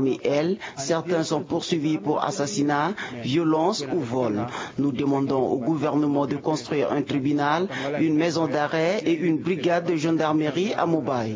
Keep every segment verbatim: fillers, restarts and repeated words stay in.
Parmi elles, certains sont poursuivis pour assassinat, violence ou vol. Nous demandons au gouvernement de construire un tribunal, une maison d'arrêt et une brigade de gendarmerie à Mobaye.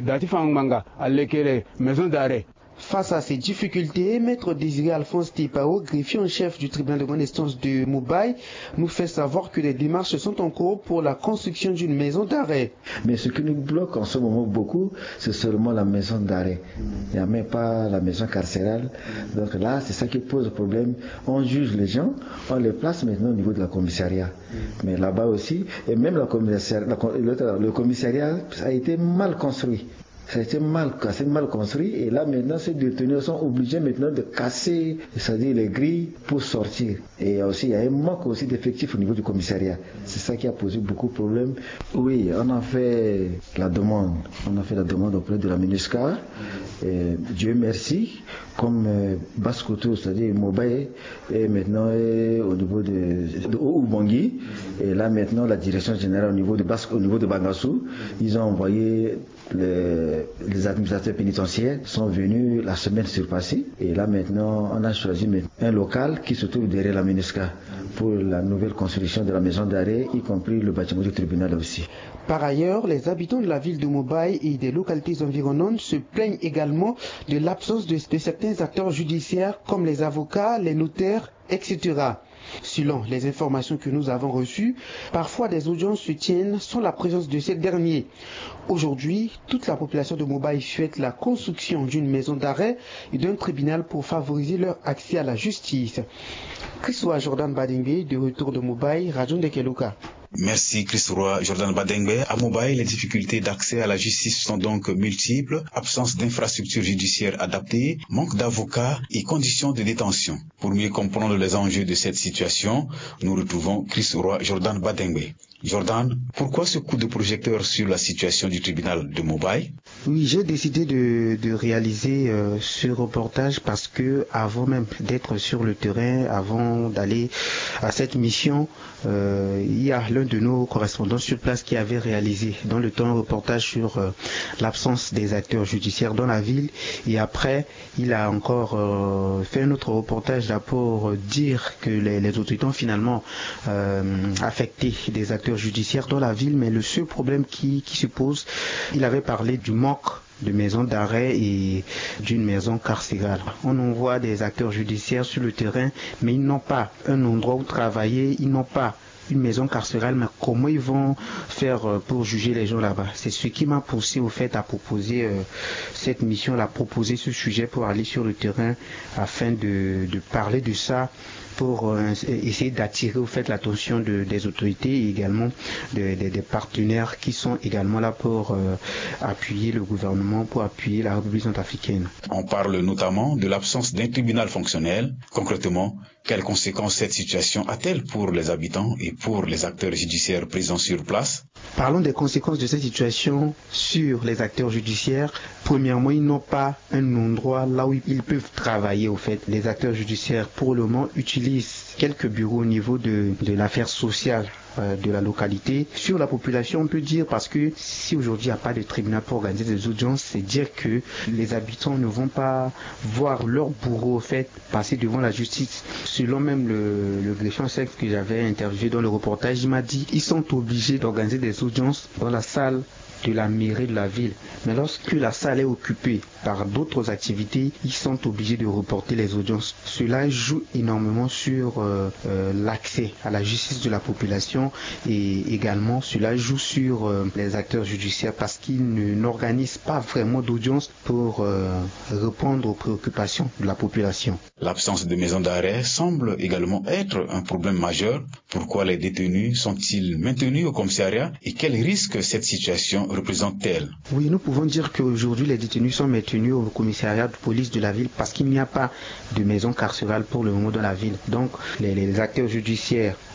Face à ces difficultés, Maître Désiré Alphonse Tipao, greffier en chef du tribunal de grande instance de Mobaye, nous fait savoir que les démarches sont en cours pour la construction d'une maison d'arrêt. Mais ce qui nous bloque en ce moment beaucoup, c'est seulement la maison d'arrêt. Il n'y a même pas la maison carcérale. Donc là, c'est ça qui pose problème. On juge les gens, on les place maintenant au niveau de la commissariat. Mais là-bas aussi, et même la commissariat, la, le commissariat a été mal construit. Ça a été mal, assez mal construit et là maintenant ces détenus sont obligés maintenant de casser, c'est-à-dire les grilles pour sortir. Et aussi il y a un manque aussi d'effectifs au niveau du commissariat. C'est ça qui a posé beaucoup de problèmes. Oui, on a fait la demande, on a fait la demande auprès de la MINUSCA. Et Dieu merci, comme euh, Basse-Kotto, c'est-à-dire Mobaye, et maintenant est au niveau de, de Oubangui, et là maintenant la direction générale au niveau de Basse, au niveau de Bangassou, ils ont envoyé les, les administrateurs pénitentiaires sont venus la semaine surpassée, et là maintenant on a choisi un local qui se trouve derrière la MINUSCA pour la nouvelle construction de la maison d'arrêt, y compris le bâtiment du tribunal aussi. Par ailleurs, les habitants de la ville de Mobaye et des localités environnantes se plaignent également de l'absence de, de certains acteurs judiciaires comme les avocats, les notaires, et cetera. Selon les informations que nous avons reçues, parfois des audiences se tiennent sans la présence de ces derniers. Aujourd'hui, toute la population de Mobaye souhaite la construction d'une maison d'arrêt et d'un tribunal pour favoriser leur accès à la justice. Christois Jordan Badengbe, de retour de Mobaye, Radio Ndekeluka. Merci Christois Jordan Badengbe. À Mobaye, les difficultés d'accès à la justice sont donc multiples. Absence d'infrastructures judiciaires adaptées, manque d'avocats et conditions de détention. Pour mieux comprendre les enjeux de cette situation, nous retrouvons Christois Jordan Badengbe. Jordan, pourquoi ce coup de projecteur sur la situation du tribunal de Mobaye? Oui, j'ai décidé de, de réaliser euh, ce reportage parce que avant même d'être sur le terrain, avant d'aller à cette mission, euh, il y a l'un de nos correspondants sur place qui avait réalisé dans le temps un reportage sur euh, l'absence des acteurs judiciaires dans la ville, et après il a encore euh, fait un autre reportage là pour dire que les, les autorités ont finalement euh, affecté des acteurs judiciaires dans la ville, mais le seul problème qui, qui se pose, il avait parlé du manque de maisons d'arrêt et d'une maison carcérale. On envoie des acteurs judiciaires sur le terrain, mais ils n'ont pas un endroit où travailler, ils n'ont pas une maison carcérale, mais comment ils vont faire pour juger les gens là-bas? C'est ce qui m'a poussé au fait à proposer euh, cette mission, à proposer ce sujet pour aller sur le terrain afin de, de parler de ça, pour euh, essayer d'attirer au fait l'attention de, des autorités et également de, de, des partenaires qui sont également là pour euh, appuyer le gouvernement, pour appuyer la République centrafricaine. On parle notamment de l'absence d'un tribunal fonctionnel. Concrètement, quelles conséquences cette situation a-t-elle pour les habitants et pour les acteurs judiciaires présents sur place? Parlons des conséquences de cette situation sur les acteurs judiciaires. Premièrement, ils n'ont pas un endroit là où ils peuvent travailler. Au fait, les acteurs judiciaires pour le moment utilisent quelques bureaux au niveau de, de l'affaire sociale euh, de la localité. Sur la population, on peut dire, parce que si aujourd'hui il n'y a pas de tribunal pour organiser des audiences, c'est dire que les habitants ne vont pas voir leur bourreau au fait passer devant la justice. Selon même le, le greffier en chef que j'avais interviewé dans le reportage, il m'a dit qu'ils sont obligés d'organiser des audiences dans la salle de la mairie de la ville. Mais lorsque la salle est occupée par d'autres activités, ils sont obligés de reporter les audiences. Cela joue énormément sur euh, euh, l'accès à la justice de la population, et également cela joue sur euh, les acteurs judiciaires parce qu'ils ne, n'organisent pas vraiment d'audience pour euh, répondre aux préoccupations de la population. L'absence de maison d'arrêt semble également être un problème majeur. Pourquoi les détenus sont-ils maintenus au commissariat et quels risques cette situation représente-t-elle? Oui, nous pouvons dire qu'aujourd'hui les détenus sont maintenus au commissariat de police de la ville parce qu'il n'y a pas de maison carcérale pour le moment dans la ville. Donc les, les acteurs judiciaires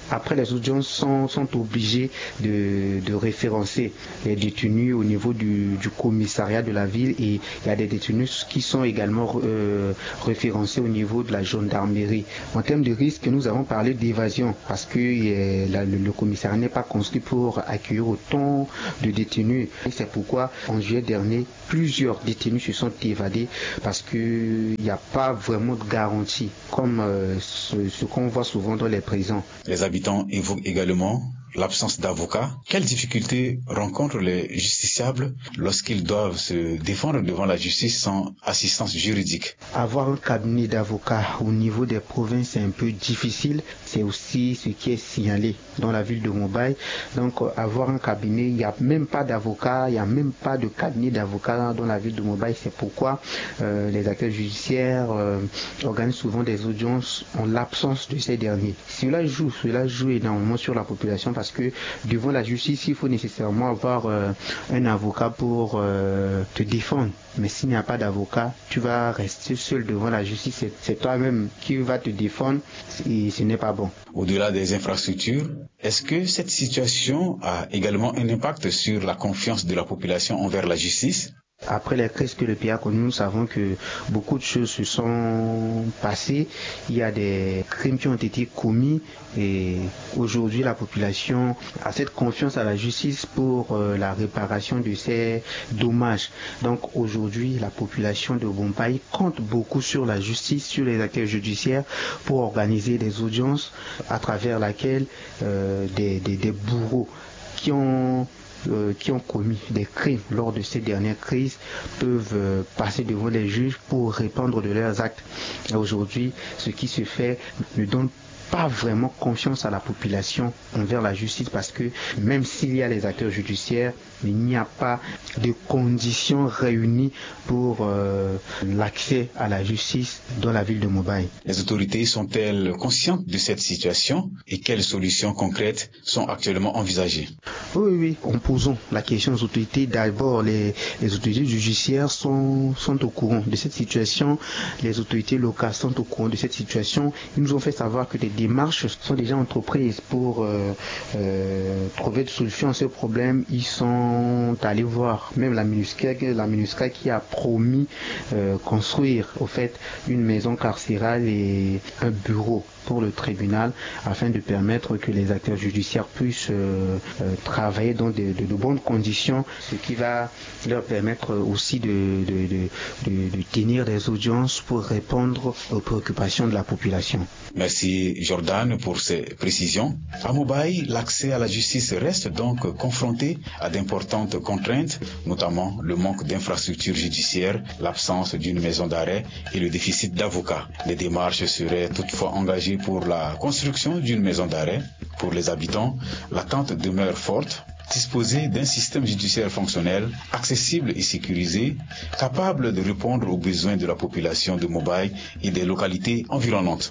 Après, les audiences sont, sont obligées de, de référencer les détenus au niveau du, du commissariat de la ville, et il y a des détenus qui sont également euh, référencés au niveau de la gendarmerie. En termes de risque, nous avons parlé d'évasion parce que euh, la, le, le commissariat n'est pas construit pour accueillir autant de détenus. Et c'est pourquoi en juillet dernier, plusieurs détenus se sont évadés parce qu'il n'y a pas vraiment de garantie comme euh, ce, ce qu'on voit souvent dans les prisons. Les habitants évoquent également l'absence d'avocats. Quelles difficultés rencontrent les justiciables lorsqu'ils doivent se défendre devant la justice sans assistance juridique? Avoir un cabinet d'avocats au niveau des provinces est un peu difficile. C'est aussi ce qui est signalé dans la ville de Mobaye. Donc avoir un cabinet, il n'y a même pas d'avocat, il n'y a même pas de cabinet d'avocats dans la ville de Mobaye. C'est pourquoi euh, les acteurs judiciaires euh, organisent souvent des audiences en l'absence de ces derniers. Cela joue, cela joue énormément sur la population parce que devant la justice, il faut nécessairement avoir euh, un avocat pour euh, te défendre. Mais s'il n'y a pas d'avocat, tu vas rester seul devant la justice. C'est, c'est toi-même qui va te défendre et ce n'est pas bon. Au-delà des infrastructures, est-ce que cette situation a également un impact sur la confiance de la population envers la justice? Après les crises que le pays a connues, nous savons que beaucoup de choses se sont passées. Il y a des crimes qui ont été commis et aujourd'hui la population a cette confiance à la justice pour euh, la réparation de ces dommages. Donc aujourd'hui, la population de Mobaye compte beaucoup sur la justice, sur les acteurs judiciaires pour organiser des audiences à travers laquelle euh, des, des, des bourreaux qui ont Euh, qui ont commis des crimes lors de ces dernières crises peuvent euh, passer devant les juges pour répondre de leurs actes. Et aujourd'hui, ce qui se fait ne donne pas vraiment confiance à la population envers la justice parce que même s'il y a les acteurs judiciaires, il n'y a pas de conditions réunies pour euh, l'accès à la justice dans la ville de Mobaye. Les autorités sont-elles conscientes de cette situation et quelles solutions concrètes sont actuellement envisagées? Oui, oui, en posant la question aux autorités, d'abord les, les autorités judiciaires sont, sont au courant de cette situation, les autorités locales sont au courant de cette situation. Ils nous ont fait savoir que des démarches sont déjà entreprises pour euh, euh, trouver des solutions à ce problème. Ils sont allés voir même la MINUSCA, la MINUSCA qui a promis euh, construire au fait une maison carcérale et un bureau pour le tribunal afin de permettre que les acteurs judiciaires puissent euh, euh, travailler dans de, de, de bonnes conditions, ce qui va leur permettre aussi de, de, de, de, de tenir des audiences pour répondre aux préoccupations de la population. Merci Jordan pour ces précisions. À Mobaye, l'accès à la justice reste donc confronté à d'importantes contraintes, notamment le manque d'infrastructures judiciaires, l'absence d'une maison d'arrêt et le déficit d'avocats. Les démarches seraient toutefois engagées pour la construction d'une maison d'arrêt. Pour les habitants, l'attente demeure forte. Disposer d'un système judiciaire fonctionnel, accessible et sécurisé, capable de répondre aux besoins de la population de Mobaye et des localités environnantes.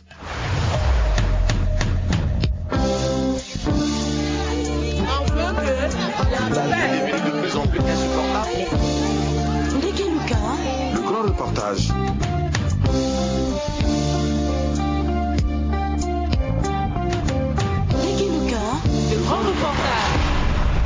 Le grand reportage.